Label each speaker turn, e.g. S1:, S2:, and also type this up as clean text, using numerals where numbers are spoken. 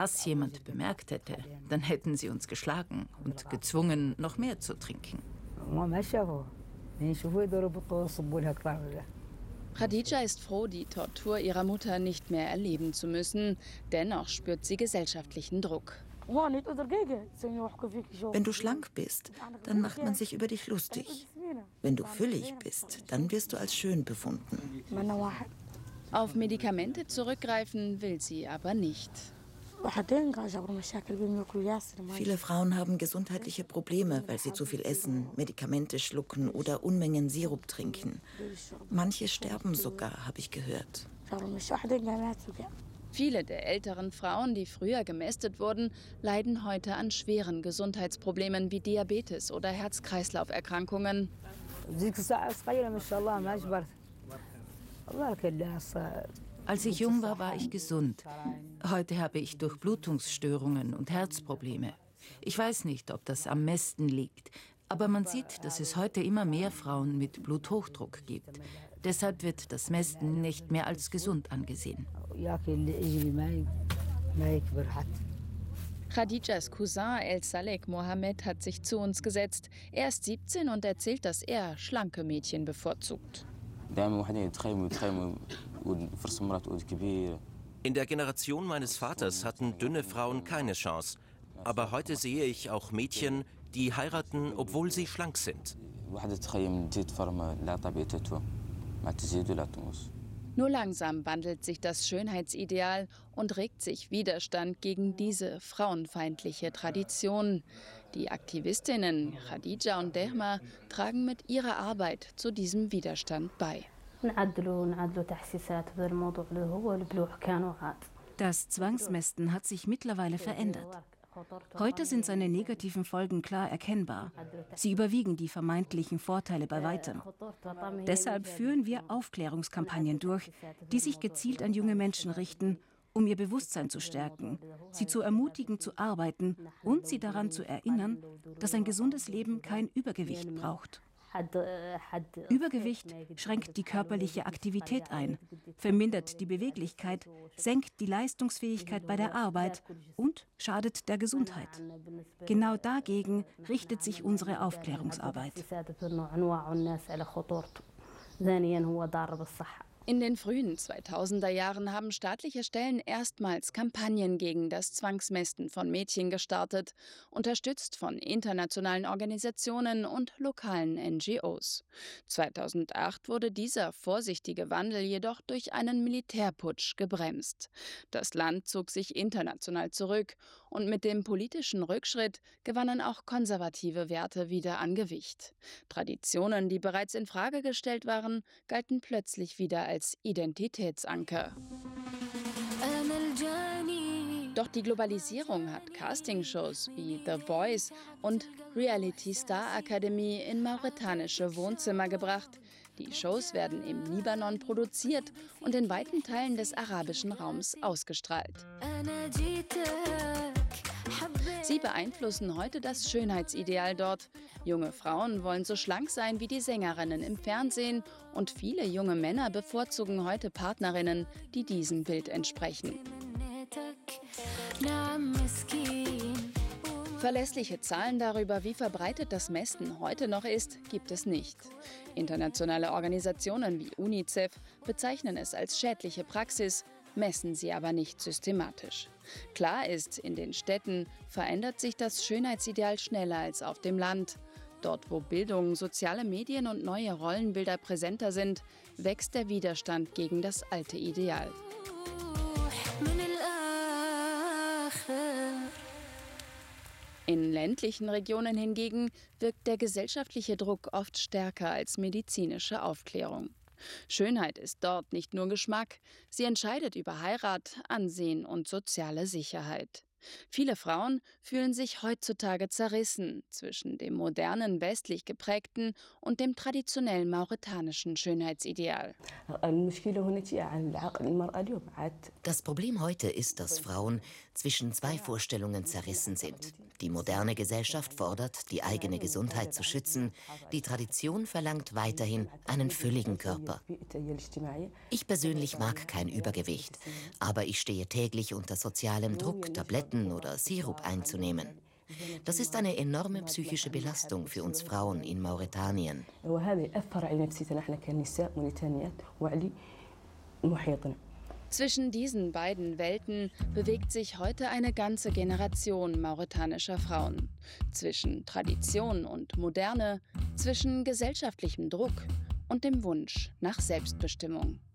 S1: das jemand bemerkt hätte, dann hätten sie uns geschlagen und gezwungen, noch mehr zu trinken.
S2: Khadija ist froh, die Tortur ihrer Mutter nicht mehr erleben zu müssen. Dennoch spürt sie gesellschaftlichen Druck.
S3: Wenn du schlank bist, dann macht man sich über dich lustig. Wenn du füllig bist, dann wirst du als schön befunden.
S2: Auf Medikamente zurückgreifen will sie aber nicht.
S3: Viele Frauen haben gesundheitliche Probleme, weil sie zu viel essen, Medikamente schlucken oder Unmengen Sirup trinken. Manche sterben sogar, habe ich gehört.
S2: Viele der älteren Frauen, die früher gemästet wurden, leiden heute an schweren Gesundheitsproblemen wie Diabetes oder Herz-Kreislauf-Erkrankungen.
S1: Als ich jung war, war ich gesund. Heute habe ich Durchblutungsstörungen und Herzprobleme. Ich weiß nicht, ob das am Mästen liegt, aber man sieht, dass es heute immer mehr Frauen mit Bluthochdruck gibt. Deshalb wird das Mästen nicht mehr als gesund angesehen.
S2: Khadijas Cousin El Salek Mohammed hat sich zu uns gesetzt. Er ist 17 und erzählt, dass er schlanke Mädchen bevorzugt.
S4: In der Generation meines Vaters hatten dünne Frauen keine Chance. Aber heute sehe ich auch Mädchen, die heiraten, obwohl sie schlank sind.
S2: Nur langsam wandelt sich das Schönheitsideal und regt sich Widerstand gegen diese frauenfeindliche Tradition. Die Aktivistinnen Khadija und Dehma tragen mit ihrer Arbeit zu diesem Widerstand bei.
S5: Das Zwangsmästen hat sich mittlerweile verändert. Heute sind seine negativen Folgen klar erkennbar. Sie überwiegen die vermeintlichen Vorteile bei weitem. Deshalb führen wir Aufklärungskampagnen durch, die sich gezielt an junge Menschen richten, um ihr Bewusstsein zu stärken, sie zu ermutigen, zu arbeiten und sie daran zu erinnern, dass ein gesundes Leben kein Übergewicht braucht. Übergewicht schränkt die körperliche Aktivität ein, vermindert die Beweglichkeit, senkt die Leistungsfähigkeit bei der Arbeit und schadet der Gesundheit. Genau dagegen richtet sich unsere Aufklärungsarbeit.
S2: In den frühen 2000er Jahren haben staatliche Stellen erstmals Kampagnen gegen das Zwangsmästen von Mädchen gestartet, unterstützt von internationalen Organisationen und lokalen NGOs. 2008 wurde dieser vorsichtige Wandel jedoch durch einen Militärputsch gebremst. Das Land zog sich international zurück und mit dem politischen Rückschritt gewannen auch konservative Werte wieder an Gewicht. Traditionen, die bereits in Frage gestellt waren, galten plötzlich wieder als Identitätsanker. Doch die Globalisierung hat Castingshows wie The Voice und Reality Star Academy in mauretanische Wohnzimmer gebracht. Die Shows werden im Libanon produziert und in weiten Teilen des arabischen Raums ausgestrahlt. Sie beeinflussen heute das Schönheitsideal dort. Junge Frauen wollen so schlank sein wie die Sängerinnen im Fernsehen und viele junge Männer bevorzugen heute Partnerinnen, die diesem Bild entsprechen. Verlässliche Zahlen darüber, wie verbreitet das Mästen heute noch ist, gibt es nicht. Internationale Organisationen wie UNICEF bezeichnen es als schädliche Praxis, messen sie aber nicht systematisch. Klar ist, in den Städten verändert sich das Schönheitsideal schneller als auf dem Land. Dort, wo Bildung, soziale Medien und neue Rollenbilder präsenter sind, wächst der Widerstand gegen das alte Ideal. In ländlichen Regionen hingegen wirkt der gesellschaftliche Druck oft stärker als medizinische Aufklärung. Schönheit ist dort nicht nur Geschmack, sie entscheidet über Heirat, Ansehen und soziale Sicherheit. Viele Frauen fühlen sich heutzutage zerrissen zwischen dem modernen, westlich geprägten und dem traditionellen mauretanischen Schönheitsideal.
S3: Das Problem heute ist, dass Frauen
S6: zwischen zwei Vorstellungen zerrissen sind. Die moderne Gesellschaft fordert, die eigene Gesundheit zu schützen. Die Tradition verlangt weiterhin einen fülligen Körper. Ich persönlich mag kein Übergewicht, aber ich stehe täglich unter sozialem Druck, Tabletten oder Sirup einzunehmen. Das ist eine enorme psychische Belastung für uns Frauen in Mauretanien.
S2: Zwischen diesen beiden Welten bewegt sich heute eine ganze Generation mauretanischer Frauen. Zwischen Tradition und Moderne, zwischen gesellschaftlichem Druck und dem Wunsch nach Selbstbestimmung.